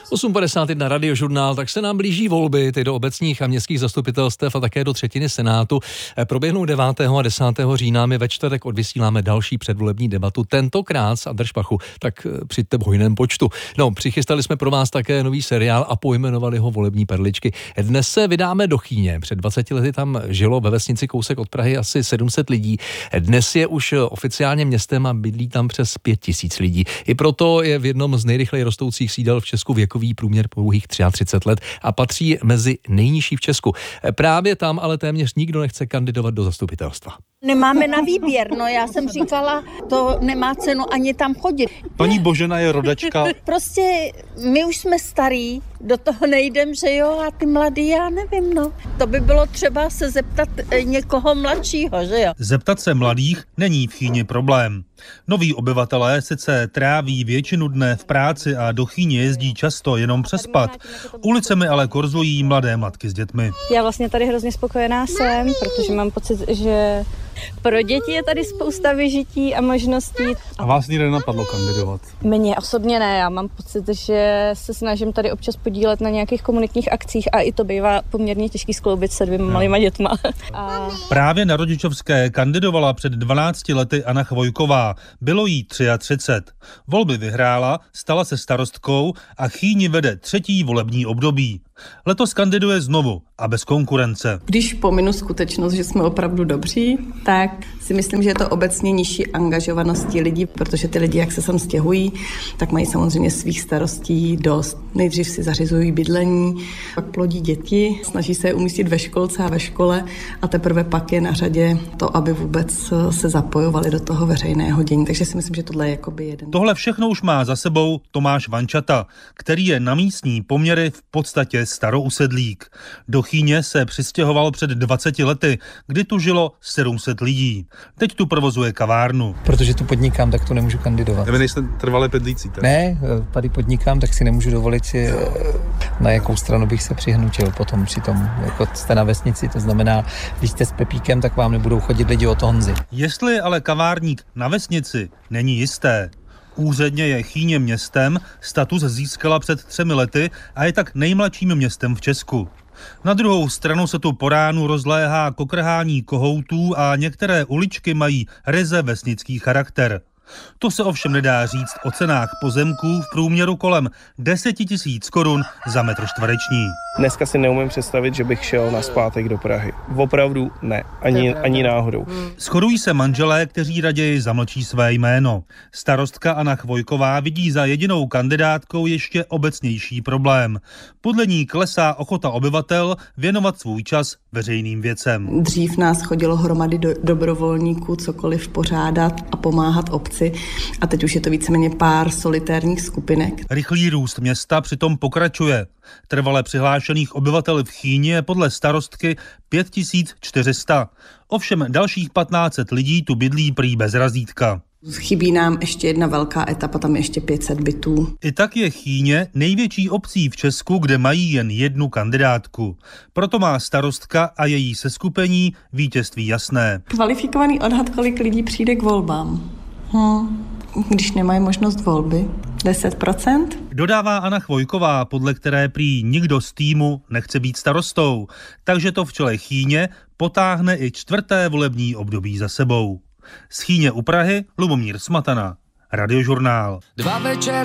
8:51 Radiožurnál, tak se nám blíží volby, ty do obecních a městských zastupitelstev a také do třetiny Senátu. Proběhnou 9. a 10. října, my ve čtvrtek odvysíláme další předvolební debatu, tentokrát z Andršpachu, tak přijďte v hojném počtu. No, přichystali jsme pro vás také nový seriál a pojmenovali ho Volební perličky. Dnes se vydáme do Chýně, před 20 lety tam žilo ve vesnici kousek od Prahy asi 700 lidí. Dnes je už oficiálně městem a bydlí tam přes 5000 lidí. I proto je v jednom z nejrychleji rostoucích sídel v Česku věkový průměr pouhých 33 let a patří mezi nejnižší v Česku. Právě tam ale téměř nikdo nechce kandidovat do zastupitelstva. Nemáme na výběr, no já jsem říkala, to nemá cenu ani tam chodit. Paní Božena je rodačka. Prostě my už jsme starý, do toho nejdem, že jo, a ty mladý, já nevím, no. To by bylo třeba se zeptat někoho mladšího, že jo. Zeptat se mladých není v Chýni problém. Noví obyvatelé sice tráví většinu dne v práci a do Chýně jezdí často jenom přespat. Ulicemi ale korzují mladé matky s dětmi. Já vlastně tady hrozně spokojená jsem, protože mám pocit, že pro děti je tady spousta vyžití a možností. A vás nikdy nenapadlo kandidovat? Mně osobně ne, já mám pocit, že se snažím tady občas podílet na nějakých komunitních akcích a i to bývá poměrně těžký skloubit se 2 malýma dětma. Právě na rodičovské kandidovala před 12 lety Anna Chvojková. Bylo jí 33. Volby vyhrála, stala se starostkou a Chýni vede 3. volební období. Letos kandiduje znovu a bez konkurence. Když pominu skutečnost, že jsme opravdu dobří, tak si myslím, že je to obecně nižší angažovanosti lidí, protože ty lidi, jak se sem stěhují, tak mají samozřejmě svých starostí dost. Nejdřív si zařizují bydlení, pak plodí děti, snaží se je umístit ve školce a ve škole a teprve pak je na řadě to, aby vůbec se zapojovali do toho veřejného dění. Takže si myslím, že tohle je jakoby jeden. Tohle všechno už má za sebou Tomáš Vančata, který je na místní poměry v podstatě starousedlík. Do Chýně se přistěhoval před 20 lety, kdy tu žilo 700 lidí. Teď tu provozuje kavárnu. Protože tu podnikám, tak tu nemůžu kandidovat. Vy nejste trvalé bydlící, tak? Ne, tady podnikám, tak si nemůžu dovolit si, na jakou stranu bych se přihnutil potom při tom, jako jste na vesnici, to znamená, když jste s Pepíkem, tak vám nebudou chodit lidi od Honzy. Jestli je ale kavárník na vesnici, není jisté. Úředně je Chýně městem, status získala před 3 lety a je tak nejmladším městem v Česku. Na druhou stranu se tu po ránu rozléhá kokrhání kohoutů a některé uličky mají ryze vesnický charakter. To se ovšem nedá říct o cenách pozemků v průměru kolem 10 000 korun za metr čtvereční. Dneska si neumím představit, že bych šel nazpátek do Prahy. Opravdu ne, ani náhodou. Shodují se manželé, kteří raději zamlčí své jméno. Starostka Anna Chvojková vidí za jedinou kandidátkou ještě obecnější problém. Podle ní klesá ochota obyvatel věnovat svůj čas veřejným věcem. Dřív nás chodilo hromady dobrovolníků cokoliv pořádat a pomáhat obci a teď už je to víceméně pár solitérních skupinek. Rychlý růst města přitom pokračuje. Trvale přihlášených obyvatel v Chýni je podle starostky 5400. Ovšem dalších 1500 lidí tu bydlí prý bez razítka. Chybí nám ještě jedna velká etapa, tam ještě 500 bytů. I tak je Chýně největší obcí v Česku, kde mají jen jednu kandidátku. Proto má starostka a její seskupení vítězství jasné. Kvalifikovaný odhad, kolik lidí přijde k volbám. Když nemají možnost volby, 10%. Dodává Anna Chvojková, podle které prý nikdo z týmu nechce být starostou, takže to v čele Chýně potáhne i 4. volební období za sebou. Z Chýně u Prahy Lubomír Smatana, Radiožurnál. 2 večer